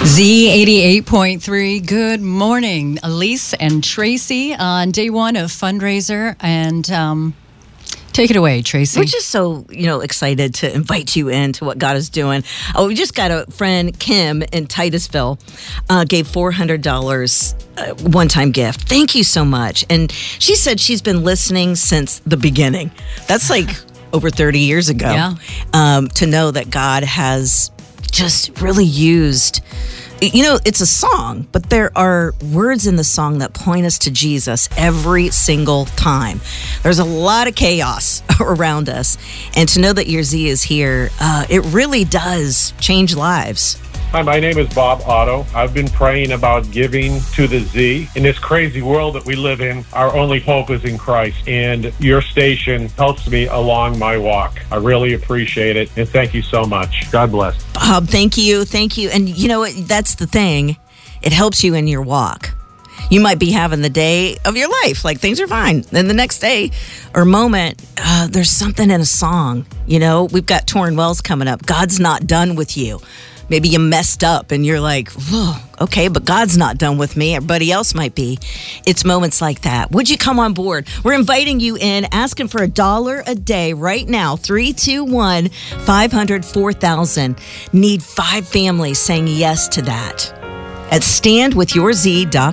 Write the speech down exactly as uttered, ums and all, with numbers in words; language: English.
Z eighty-eight point three, good morning. Elise and Tracy on day one of fundraiser. And um, take it away, Tracy. We're just so, you know, excited to invite you into what God is doing. Oh, we just got a friend, Kim, in Titusville, uh, gave four hundred dollars uh, one-time gift. Thank you so much. And she said she's been listening since the beginning. That's like over thirty years ago. Yeah. Um, to know that God has just really used, you know, it's a song, but there are words in the song that point us to Jesus every single time. There's a lot of chaos around us. And to know that your Z is here, uh, it really does change lives. Hi, my name is Bob Otto. I've been praying about giving to the Z. In this crazy world that we live in, our only hope is in Christ. And your station helps me along my walk. I really appreciate it. And thank you so much. God bless. Bob, thank you. Thank you. And you know what? That's the thing. It helps you in your walk. You might be having the day of your life, like things are fine. Then the next day or moment, uh, there's something in a song. You know, we've got Torrin Wells coming up. God's not done with you. Maybe you messed up and you're like, whoa, okay, but God's not done with me. Everybody else might be. It's moments like that. Would you come on board? We're inviting you in, asking for a dollar a day right now. three two one, five hundred, four thousand. Need five families saying yes to that at stand with your z dot com.